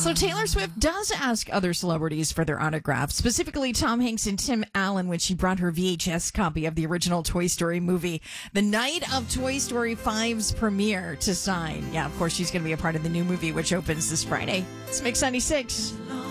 So Taylor Swift does ask other celebrities for their autographs, specifically Tom Hanks and Tim Allen when she brought her VHS copy of the original Toy Story movie the night of Toy Story 5's premiere to sign. Yeah, of course, she's going to be a part of the new movie, which opens this Friday. It's Mix 96.